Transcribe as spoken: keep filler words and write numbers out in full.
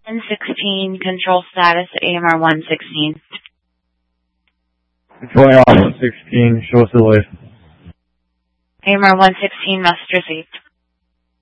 one sixteen, control status A M R one sixteen. Controlling off one sixteen, show us the way. A M R one sixteen, message received.